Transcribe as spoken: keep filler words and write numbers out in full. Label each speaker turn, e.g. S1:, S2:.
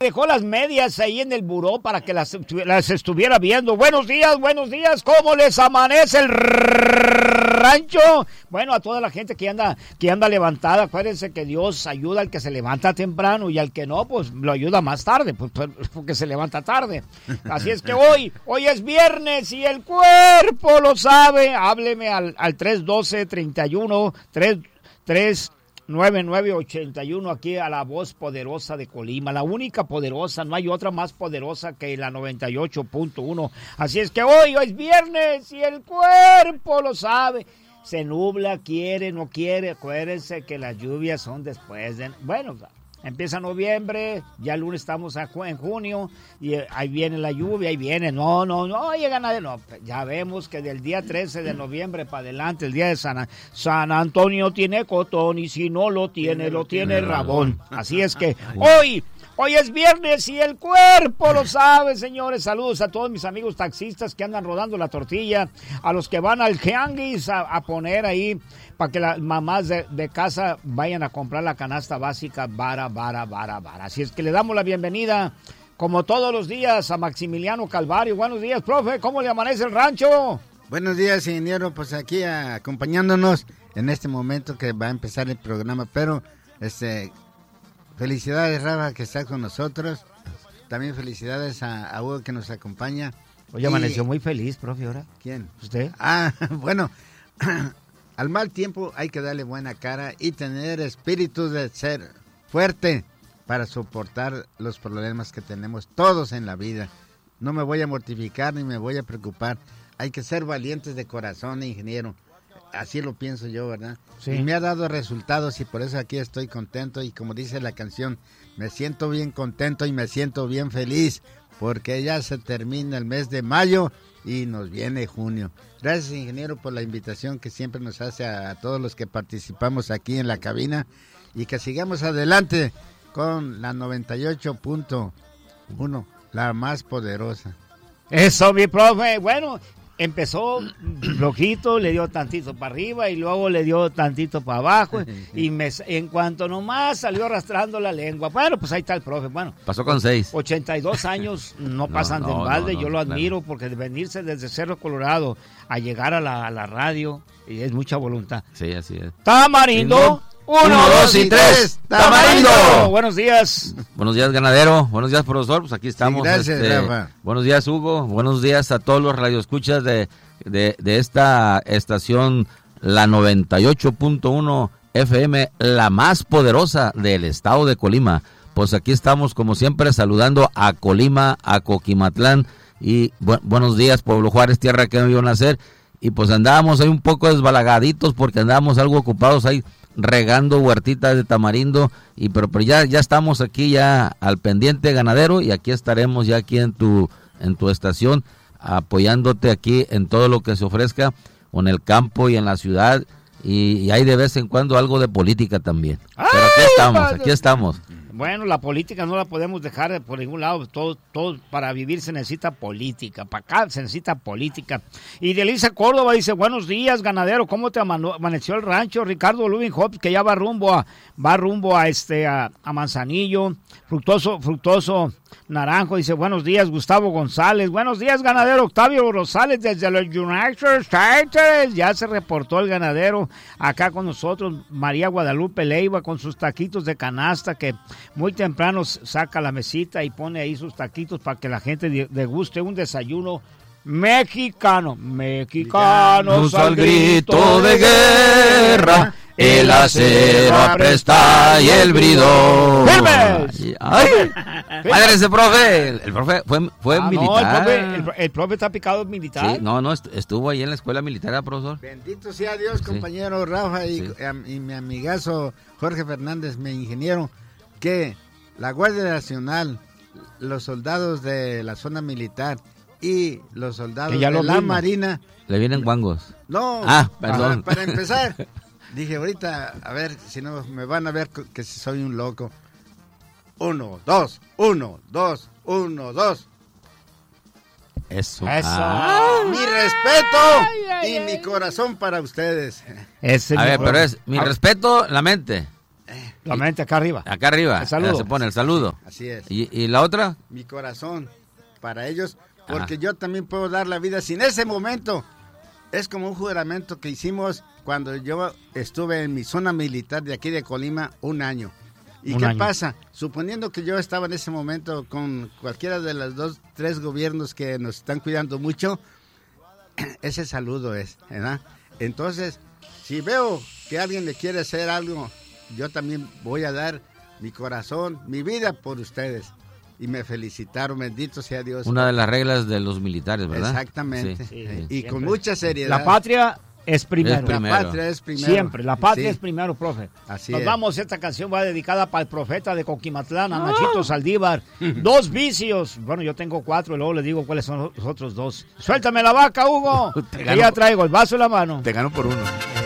S1: Dejó las medias ahí en el buró para que las, las estuviera viendo. Buenos días, buenos días, ¿cómo les amanece el rancho? Bueno, a toda la gente que anda, que anda levantada, acuérdense que Dios ayuda al que se levanta temprano y al que no, pues lo ayuda más tarde, pues porque se levanta tarde. Así es que hoy, hoy es viernes y el cuerpo lo sabe. Hábleme al, al tres uno dos, treinta y uno, tres, tres, nueve nueve ochenta y uno aquí a la voz poderosa de Colima, la única poderosa, no hay otra más poderosa que la noventa y ocho punto uno. Así es que hoy, hoy es viernes y el cuerpo lo sabe. Se nubla, quiere, no quiere, acuérdense que las lluvias son después de... Bueno, empieza noviembre, ya el lunes estamos en junio y ahí viene la lluvia, ahí viene, no, no, no, oye, ganadero, no, ya vemos que del día trece de noviembre para adelante, el día de San, San Antonio tiene cotón y si no lo tiene, lo tiene Rabón. Así es que hoy... Hoy es viernes y el cuerpo lo sabe, señores. Saludos a todos mis amigos taxistas que andan rodando la tortilla, a los que van al tianguis a, a poner ahí para que las mamás de, de casa vayan a comprar la canasta básica, vara, vara, vara, vara. Así es que le damos la bienvenida, como todos los días, a Maximiliano Calvario. Buenos días, profe, ¿cómo le amanece el rancho?
S2: Buenos días, ingeniero, pues aquí acompañándonos en este momento que va a empezar el programa, pero este... felicidades, Rafa, que está con nosotros. También felicidades a, a Hugo, que nos acompaña.
S1: Oye, y... amaneció muy feliz, profe, ¿ahora?
S2: ¿Quién?
S1: ¿Usted?
S2: Ah, bueno, al mal tiempo hay que darle buena cara y tener espíritu de ser fuerte para soportar los problemas que tenemos todos en la vida. No me voy a mortificar ni me voy a preocupar. Hay que ser valientes de corazón, ingeniero. Así lo pienso yo, ¿verdad? Sí. Y me ha dado resultados y por eso aquí estoy contento y como dice la canción, me siento bien contento y me siento bien feliz porque ya se termina el mes de mayo y nos viene junio. Gracias, ingeniero, por la invitación que siempre nos hace a, a todos los que participamos aquí en la cabina y que sigamos adelante con la noventa y ocho punto uno, la más poderosa.
S1: Eso, mi profe. Bueno, empezó flojito, le dio tantito para arriba y luego le dio tantito para abajo y me, en cuanto nomás salió arrastrando la lengua. Bueno, pues ahí está el profe. Bueno,
S3: pasó con seis.
S1: ochenta y dos años no pasan no, no, de balde, no, no, yo lo admiro claro. Porque de venirse desde Cerro Colorado a llegar a la, a la radio es mucha voluntad.
S3: Sí, así es.
S1: Tamarindo. Uno, Uno, dos y tres, Tamarindo. Tamarindo. Buenos días.
S3: Buenos días, ganadero. Buenos días, profesor. Pues aquí estamos.
S2: Sí, gracias,
S3: este,
S2: Rafa.
S3: Buenos días, Hugo. Buenos días a todos los radioescuchas de, de, de esta estación, la noventa y ocho punto uno F M, la más poderosa del estado de Colima. Pues aquí estamos, como siempre, saludando a Colima, a Coquimatlán. Y bu- buenos días, Pueblo Juárez, tierra que me vio nacer. Y pues andábamos ahí un poco desbalagaditos porque andábamos algo ocupados ahí regando huertitas de tamarindo, y pero, pero ya, ya estamos aquí ya al pendiente, ganadero, y aquí estaremos ya aquí en tu, en tu estación, apoyándote aquí en todo lo que se ofrezca, en el campo y en la ciudad, y, y hay de vez en cuando algo de política también. Pero aquí estamos, aquí estamos.
S1: Bueno, la política no la podemos dejar por ningún lado. Todo, todo para vivir se necesita política. Para acá se necesita política. Y de Elisa Córdoba dice, buenos días, ganadero. ¿Cómo te amaneció el rancho? Ricardo Lubin Hobbs, que ya va rumbo a, va rumbo a este, a, a Manzanillo. Fructoso, fructoso Naranjo dice, buenos días, Gustavo González. Buenos días, ganadero. Octavio Rosales desde los United States. Ya se reportó el ganadero acá con nosotros. María Guadalupe Leiva con sus taquitos de canasta, que muy temprano saca la mesita y pone ahí sus taquitos para que la gente deguste un desayuno mexicano. Mexicanos al grito de guerra, el acero apresta y el bridón.
S3: ¡Firmes! ¡Ay! ¡Madre ese profe! El profe fue, fue ah, militar.
S1: No, el, profe, el, el profe está picado militar.
S3: Sí, no, no, estuvo ahí en la escuela militar, profesor.
S2: Bendito sea Dios, compañero sí. Rafa y, sí. y mi amigazo Jorge Fernández, mi ingeniero, que la Guardia Nacional, los soldados de la zona militar y los soldados de la mismo. Marina...
S3: Le vienen guangos.
S2: No,
S3: ah, perdón.
S2: Para, para empezar, dije ahorita, a ver, si no me van a ver que soy un loco. Uno, dos, uno, dos, uno, dos.
S3: Eso.
S1: Eso.
S2: Ah, mi respeto ay, ay, y ay. mi corazón para ustedes.
S1: Ese
S3: a ver, pero es mi ah. respeto, la mente.
S1: La mente acá arriba.
S3: Acá arriba.
S1: El saludo.
S3: Se pone el saludo.
S2: Así es.
S3: ¿Y, y la otra?
S2: Mi corazón para ellos, porque
S3: Ajá.
S2: yo también puedo dar la vida sin ese momento. Es como un juramento que hicimos cuando yo estuve en mi zona militar de aquí de Colima un año. ¿Y
S1: Un
S2: qué
S1: año.
S2: pasa? Suponiendo que yo estaba en ese momento con cualquiera de los dos, tres gobiernos que nos están cuidando mucho, ese saludo es, ¿verdad? Entonces, si veo que alguien le quiere hacer algo, yo también voy a dar mi corazón, mi vida por ustedes. Y me felicitaron, bendito sea Dios.
S3: Una de las reglas de los militares, ¿verdad?
S2: Exactamente.
S3: Sí,
S1: sí,
S2: y
S1: siempre.
S2: con mucha seriedad.
S1: La patria es primero.
S3: Es primero.
S2: La patria es primero.
S1: Siempre, la patria
S2: Sí,
S1: es primero, profe.
S2: Así
S1: Nos
S2: es.
S1: vamos, esta canción va dedicada para el profeta de Coquimatlán, a Nachito Saldívar. Dos vicios. Bueno, yo tengo cuatro y luego le digo cuáles son los otros dos. Suéltame la vaca, Hugo.
S3: Te
S1: Que
S3: gano
S1: ya
S3: por-
S1: traigo el vaso en la mano.
S3: Te ganó por uno.